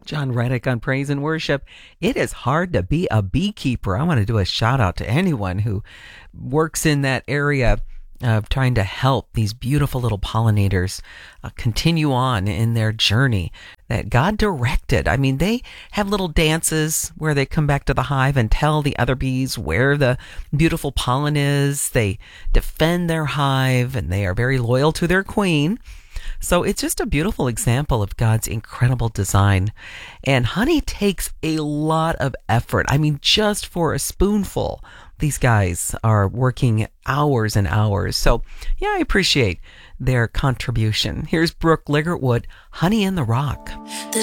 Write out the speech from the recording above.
John Reddick on Praise and Worship. It is hard to be a beekeeper. I want to do a shout out to anyone who works in that area of trying to help these beautiful little pollinators continue on in their journey that God directed. I mean, they have little dances where they come back to the hive and tell the other bees where the beautiful pollen is. They defend their hive and they are very loyal to their queen. So it's just a beautiful example of God's incredible design. And honey takes a lot of effort. I mean, just for a spoonful, these guys are working hours and hours. So yeah, I appreciate their contribution. Here's Brooke Ligertwood, Honey in the Rock. The